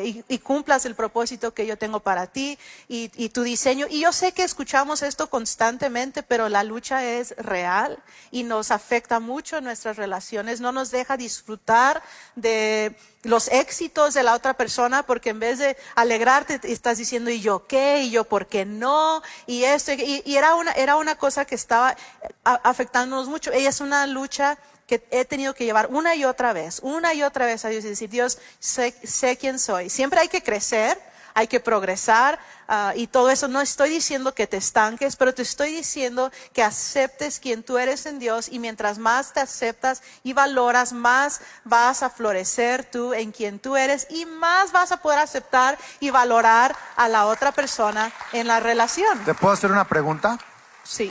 y cumplas el propósito que yo tengo para ti y tu diseño. Y yo sé que escuchamos esto constantemente, pero la lucha es real y nos afecta mucho en nuestras relaciones. No nos deja disfrutar de los éxitos de la otra persona, porque en vez de alegrarte estás diciendo ¿y yo qué? ¿Y yo por qué no? Y esto, y era una cosa que estaba afectándonos mucho. Ella es una lucha que he tenido que llevar una y otra vez a Dios y decir, Dios, sé quién soy. Siempre hay que crecer, hay que progresar y todo eso. No estoy diciendo que te estanques, pero te estoy diciendo que aceptes quién tú eres en Dios, y mientras más te aceptas y valoras, más vas a florecer tú en quien tú eres y más vas a poder aceptar y valorar a la otra persona en la relación. ¿Te puedo hacer una pregunta? Sí.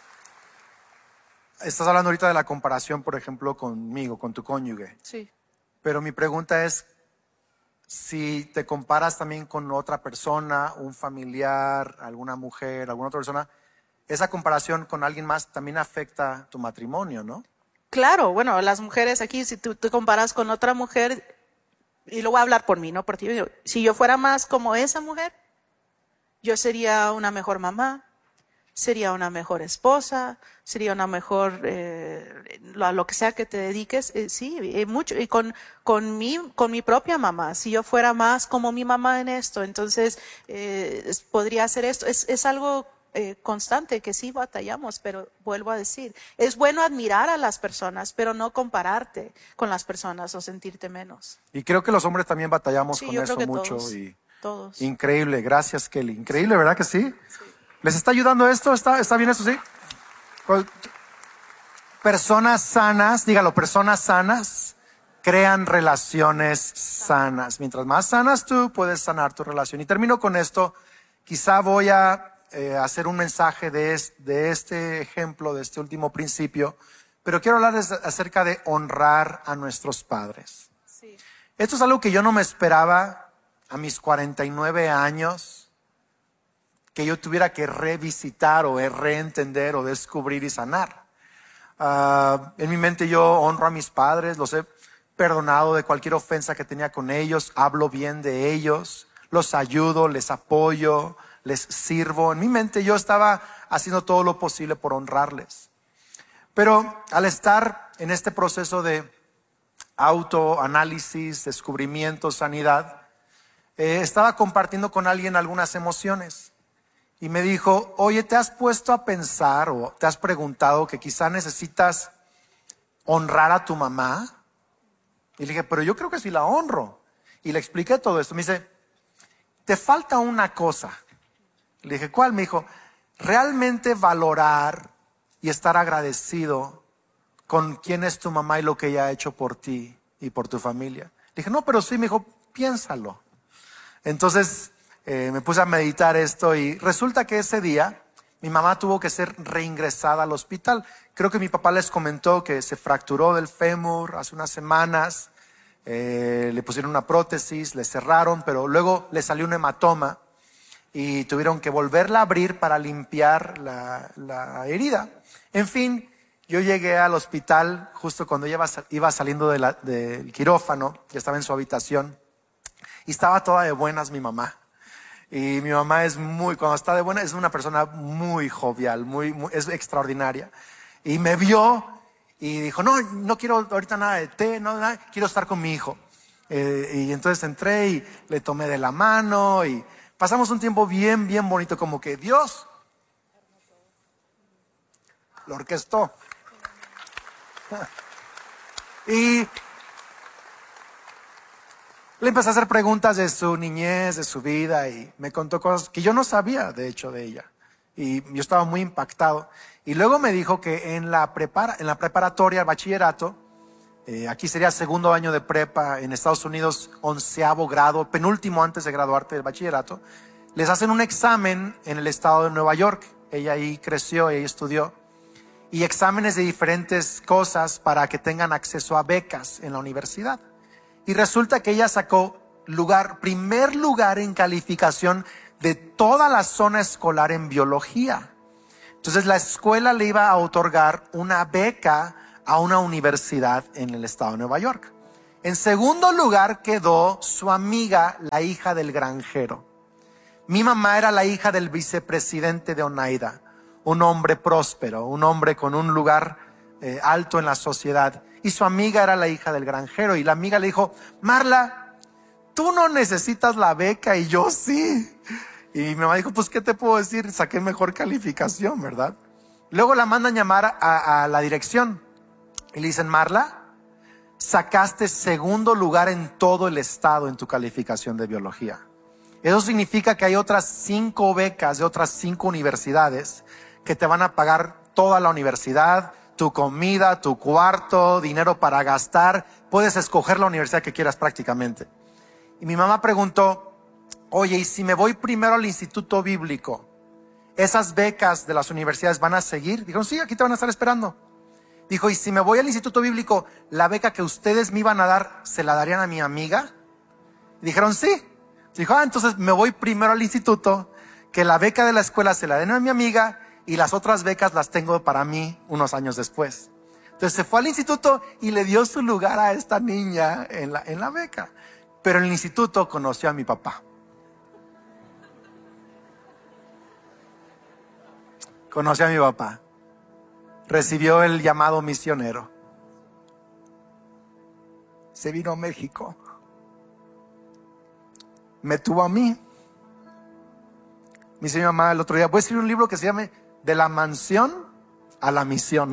Estás hablando ahorita de la comparación, por ejemplo, conmigo, con tu cónyuge. Sí. Pero mi pregunta es, si te comparas también con otra persona, un familiar, alguna mujer, alguna otra persona, esa comparación con alguien más también afecta tu matrimonio, ¿no? Claro, bueno, las mujeres aquí, si tú te comparas con otra mujer, y lo voy a hablar por mí, no por ti. Si yo fuera más como esa mujer, yo sería una mejor mamá, sería una mejor esposa, sería una mejor, lo que sea que te dediques, sí, mucho. Y con mi propia mamá, si yo fuera más como mi mamá en esto, entonces podría hacer esto. Es algo constante que sí batallamos, pero vuelvo a decir, es bueno admirar a las personas, pero no compararte con las personas o sentirte menos. Y creo que los hombres también batallamos Sí, con yo eso creo que mucho. todos. Increíble, gracias Kelly. Increíble, ¿verdad que sí? ¿Les está ayudando esto? ¿Está bien eso, sí? Personas sanas, dígalo, personas sanas crean relaciones sanas. Mientras más sanas tú, puedes sanar tu relación. Y termino con esto. Quizá voy a hacer un mensaje de este ejemplo, de este último principio, pero quiero hablarles acerca de honrar a nuestros padres. Sí. Esto es algo que yo no me esperaba a mis 49 años, que yo tuviera que revisitar o reentender o descubrir y sanar. En mi mente yo honro a mis padres, los he perdonado de cualquier ofensa que tenía con ellos, hablo bien de ellos, los ayudo, les apoyo, les sirvo. En mi mente yo estaba haciendo todo lo posible por honrarles. Pero al estar en este proceso de autoanálisis, descubrimiento, sanidad, estaba compartiendo con alguien algunas emociones. Y me dijo, oye, ¿te has puesto a pensar o te has preguntado que quizá necesitas honrar a tu mamá? Y le dije, pero yo creo que sí la honro. Y le expliqué todo esto. Me dice, te falta una cosa. Le dije, ¿cuál? Me dijo, realmente valorar y estar agradecido con quién es tu mamá y lo que ella ha hecho por ti y por tu familia. Le dije, no, pero sí. Me dijo, piénsalo. Entonces me puse a meditar esto y resulta que ese día mi mamá tuvo que ser reingresada al hospital. Creo que mi papá les comentó que se fracturó del fémur hace unas semanas, le pusieron una prótesis, le cerraron, pero luego le salió un hematoma y tuvieron que volverla a abrir para limpiar la herida. En fin, yo llegué al hospital justo cuando ella iba saliendo del quirófano, ya estaba en su habitación y estaba toda de buenas mi mamá. Y mi mamá cuando está de buena, es una persona muy jovial, es extraordinaria. Y me vio y dijo, no quiero ahorita nada de té, nada, quiero estar con mi hijo. Y entonces entré y le tomé de la mano y pasamos un tiempo bien, bien bonito, como que Dios lo orquestó. Y le empecé a hacer preguntas de su niñez, de su vida, y me contó cosas que yo no sabía, de hecho, de ella. Y yo estaba muy impactado. Y luego me dijo que en la preparatoria, el bachillerato, aquí sería segundo año de prepa, en Estados Unidos, 11º grado, penúltimo antes de graduarte del bachillerato, les hacen un examen en el estado de Nueva York. Ella ahí creció, ella estudió. Y exámenes de diferentes cosas para que tengan acceso a becas en la universidad. Y resulta que ella sacó primer lugar en calificación de toda la zona escolar en biología. Entonces la escuela le iba a otorgar una beca a una universidad en el estado de Nueva York. En segundo lugar quedó su amiga, la hija del granjero. Mi mamá era la hija del vicepresidente de Oneida, un hombre próspero, un hombre con un lugar alto en la sociedad. Y su amiga era la hija del granjero. Y la amiga le dijo: Marla, tú no necesitas la beca y yo sí. Y mi mamá dijo: pues, ¿qué te puedo decir? Saqué mejor calificación, ¿verdad? Luego la mandan llamar a la dirección y le dicen: Marla, sacaste segundo lugar en todo el estado en tu calificación de biología. Eso significa que hay otras 5 becas de otras 5 universidades que te van a pagar toda la universidad, tu comida, tu cuarto, dinero para gastar. Puedes escoger la universidad que quieras prácticamente. Y mi mamá preguntó: oye, ¿y si me voy primero al instituto bíblico, esas becas de las universidades van a seguir? Dijeron: sí, aquí te van a estar esperando. Dijo: ¿y si me voy al instituto bíblico, la beca que ustedes me iban a dar, se la darían a mi amiga? Dijeron: sí. Dijo: entonces me voy primero al instituto, que la beca de la escuela se la den a mi amiga y las otras becas las tengo para mí unos años después. Entonces se fue al instituto y le dio su lugar a esta niña en la beca. Pero en el instituto conoció a mi papá. Conoció a mi papá. Recibió el llamado misionero. Se vino a México. Me tuvo a mí. Me dice mi mamá el otro día: voy a escribir un libro que se llame De la mansión a la misión.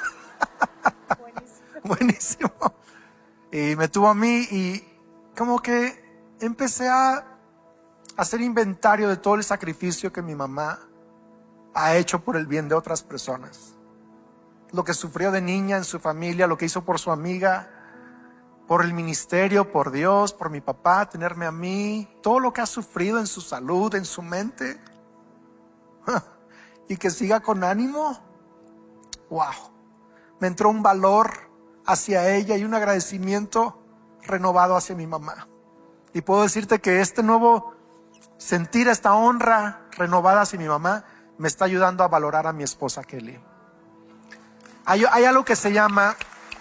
Buenísimo. Y me tuvo a mí y como que empecé a hacer inventario de todo el sacrificio que mi mamá ha hecho por el bien de otras personas. Lo que sufrió de niña en su familia, lo que hizo por su amiga, por el ministerio, por Dios, por mi papá, tenerme a mí, todo lo que ha sufrido en su salud, en su mente, y que siga con ánimo. Wow, me entró un valor hacia ella y un agradecimiento renovado hacia mi mamá. Y puedo decirte que este nuevo sentir, esta honra renovada hacia mi mamá, me está ayudando a valorar a mi esposa Kelly. Hay algo que se llama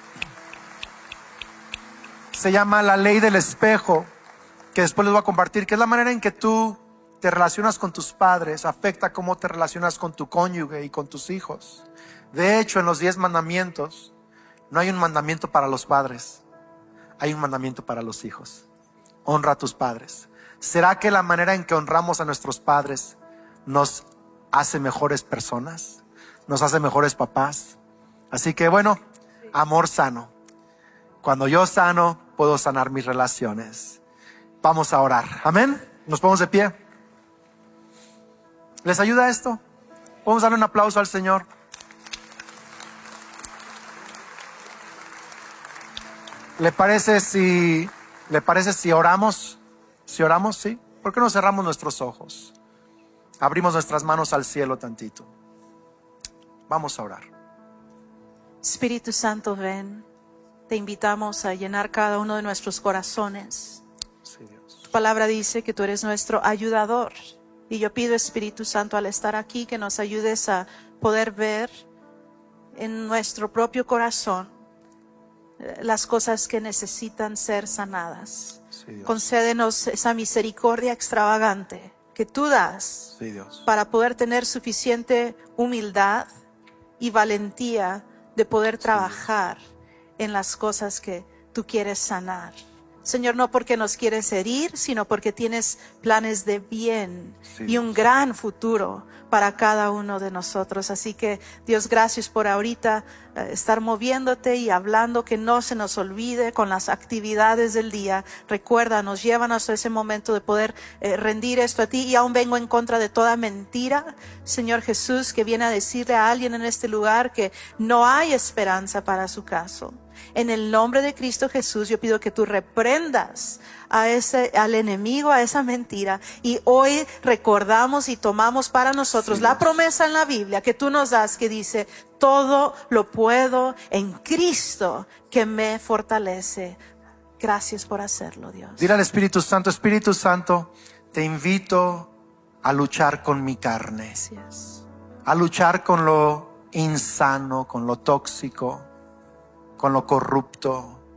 la ley del espejo, que después les voy a compartir, que es la manera en que tú te relacionas con tus padres, afecta cómo te relacionas con tu cónyuge y con tus hijos. De hecho, en los 10 mandamientos no hay un mandamiento para los padres, hay un mandamiento para los hijos. Honra a tus padres. ¿Será que la manera en que honramos a nuestros padres nos hace mejores personas? ¿Nos hace mejores papás? Así que bueno, amor sano. Cuando yo sano, puedo sanar mis relaciones. Vamos a orar. Amén. Nos ponemos de pie. ¿Les ayuda esto? Vamos a darle un aplauso al Señor. ¿Le parece si oramos? Si oramos, sí. ¿Por qué no cerramos nuestros ojos? Abrimos nuestras manos al cielo tantito. Vamos a orar. Espíritu Santo, ven. Te invitamos a llenar cada uno de nuestros corazones. Sí, Dios. Tu palabra dice que tú eres nuestro ayudador. Y yo pido, Espíritu Santo, al estar aquí, que nos ayudes a poder ver en nuestro propio corazón las cosas que necesitan ser sanadas. Sí, Dios. Concédenos esa misericordia extravagante que tú das, Sí, Dios. para poder tener suficiente humildad y valentía de poder trabajar en las cosas que tú quieres sanar. Señor, no porque nos quieres herir, sino porque tienes planes de bien y un gran futuro para cada uno de nosotros. Así que, Dios, gracias por ahorita estar moviéndote y hablando, que no se nos olvide con las actividades del día. Recuérdanos, llévanos a ese momento de poder rendir esto a ti. Y aún vengo en contra de toda mentira, Señor Jesús, que viene a decirle a alguien en este lugar que no hay esperanza para su caso. En el nombre de Cristo Jesús, yo pido que tú reprendas al enemigo, a esa mentira. Y hoy recordamos y tomamos para nosotros la promesa en la Biblia que tú nos das, que dice: todo lo puedo en Cristo que me fortalece. Gracias por hacerlo, Dios. Dile al Espíritu Santo, te invito a luchar con mi carne. Gracias. A luchar con lo insano, con lo tóxico, con lo corrupto,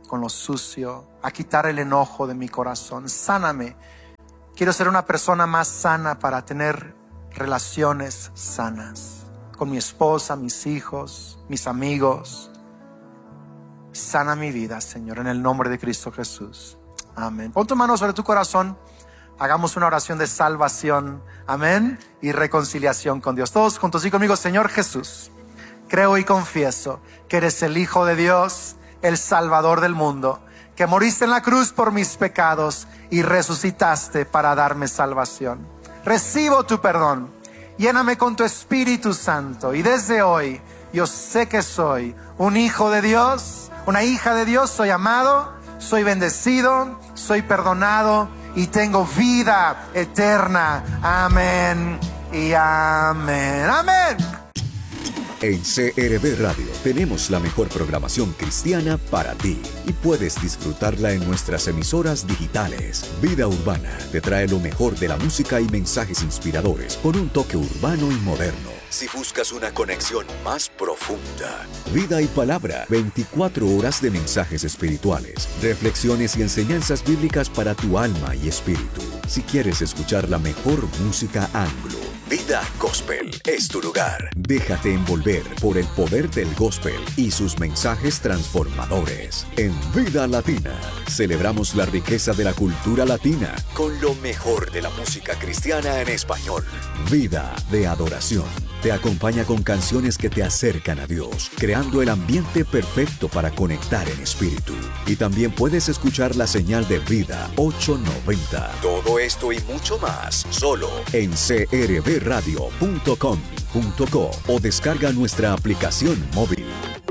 con lo sucio, a quitar el enojo de mi corazón. Sáname. Quiero ser una persona más sana para tener relaciones sanas con mi esposa, mis hijos, mis amigos. Sana mi vida, Señor, en el nombre de Cristo Jesús. Amén. Pon tu mano sobre tu corazón. Hagamos una oración de salvación. Amén. Y reconciliación con Dios. Todos juntos y conmigo. Señor Jesús, creo y confieso que eres el Hijo de Dios, el Salvador del mundo, que moriste en la cruz por mis pecados y resucitaste para darme salvación. Recibo tu perdón. Lléname con tu Espíritu Santo. Y desde hoy yo sé que soy un hijo de Dios, una hija de Dios. Soy amado, soy bendecido, soy perdonado y tengo vida eterna. Amén y amén. Amén. En CRB Radio tenemos la mejor programación cristiana para ti y puedes disfrutarla en nuestras emisoras digitales. Vida Urbana te trae lo mejor de la música y mensajes inspiradores con un toque urbano y moderno. Si buscas una conexión más profunda, Vida y Palabra, 24 horas de mensajes espirituales, reflexiones y enseñanzas bíblicas para tu alma y espíritu. Si quieres escuchar la mejor música anglo, Vida Gospel es tu lugar. Déjate envolver por el poder del gospel y sus mensajes transformadores. En Vida Latina, celebramos la riqueza de la cultura latina con lo mejor de la música cristiana en español. Vida de Adoración te acompaña con canciones que te acercan a Dios, creando el ambiente perfecto para conectar en espíritu. Y también puedes escuchar la señal de Vida 890. Todo esto y mucho más, solo en crbradio.com.co o descarga nuestra aplicación móvil.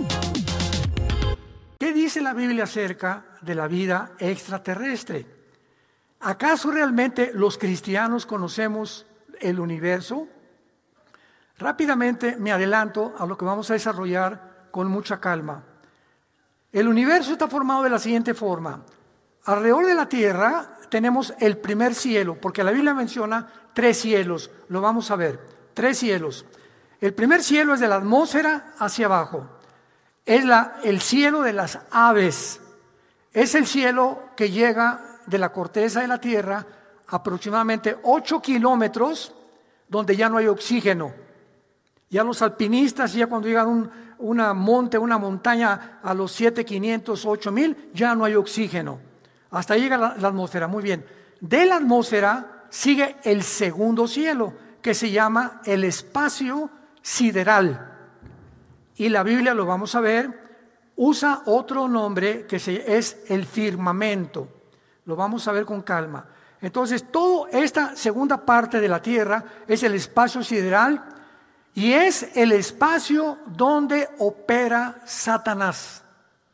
¿Qué dice la Biblia acerca de la vida extraterrestre? ¿Acaso realmente los cristianos conocemos el universo? Rápidamente me adelanto a lo que vamos a desarrollar con mucha calma. El universo está formado de la siguiente forma. Alrededor de la Tierra tenemos el primer cielo, porque la Biblia menciona 3 cielos, lo vamos a ver, 3 cielos. El primer cielo es de la atmósfera hacia abajo, es el cielo de las aves, es el cielo que llega de la corteza de la Tierra aproximadamente 8 kilómetros, donde ya no hay oxígeno. Ya los alpinistas, ya cuando llegan a una montaña a los 7,500, 8,000, ya no hay oxígeno. Hasta llega la atmósfera, muy bien. De la atmósfera sigue el segundo cielo, que se llama el espacio sideral. Y la Biblia, lo vamos a ver, usa otro nombre que es el firmamento. Lo vamos a ver con calma. Entonces, toda esta segunda parte de la Tierra es el espacio sideral y es el espacio donde opera Satanás,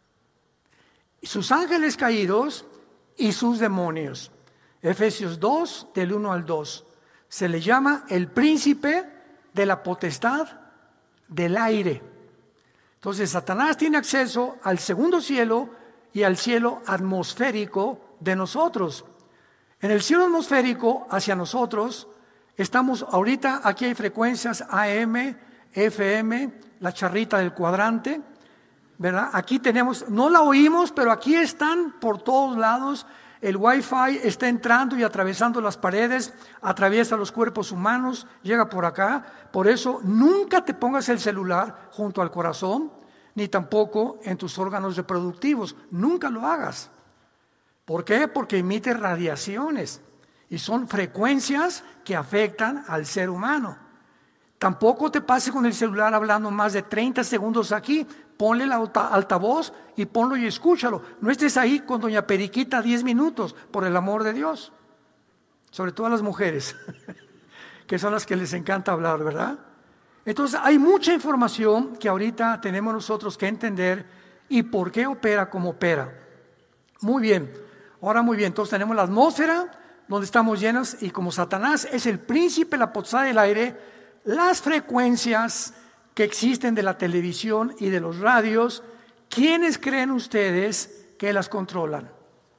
sus ángeles caídos y sus demonios. Efesios 2, del 1 al 2. Se le llama el príncipe de la potestad del aire. Entonces, Satanás tiene acceso al segundo cielo y al cielo atmosférico de nosotros. En el cielo atmosférico, hacia nosotros, estamos ahorita, aquí hay frecuencias AM, FM, la charrita del cuadrante, ¿verdad? Aquí tenemos, no la oímos, pero aquí están por todos lados. El Wi-Fi está entrando y atravesando las paredes, atraviesa los cuerpos humanos, llega por acá. Por eso nunca te pongas el celular junto al corazón, ni tampoco en tus órganos reproductivos. Nunca lo hagas. ¿Por qué? Porque emite radiaciones y son frecuencias que afectan al ser humano. Tampoco te pases con el celular hablando más de 30 segundos aquí. Ponle el altavoz y ponlo y escúchalo. No estés ahí con doña Periquita 10 minutos, por el amor de Dios. Sobre todo a las mujeres, que son las que les encanta hablar, ¿verdad? Entonces hay mucha información que ahorita tenemos nosotros que entender y por qué opera como opera. Muy bien, ahora muy bien, entonces tenemos la atmósfera donde estamos llenos y como Satanás es el príncipe, la potestad del aire, las frecuencias que existen de la televisión y de los radios, ¿quiénes creen ustedes que las controlan?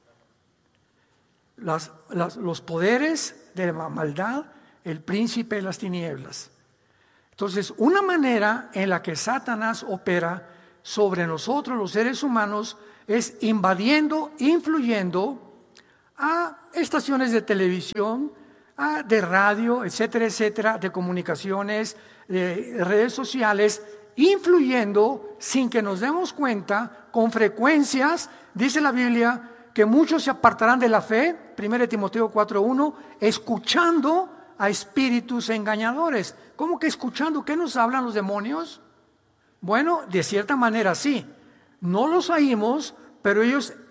Los poderes de la maldad, el príncipe de las tinieblas. Entonces, una manera en la que Satanás opera sobre nosotros los seres humanos es invadiendo, influyendo a estaciones de televisión, de radio, etcétera, etcétera, de comunicaciones, de redes sociales, influyendo sin que nos demos cuenta, con frecuencias. Dice la Biblia que muchos se apartarán de la fe, 1 Timoteo 4:1, escuchando a espíritus engañadores. ¿Cómo que escuchando? ¿Qué nos hablan los demonios? Bueno, de cierta manera sí. No los oímos, pero ellos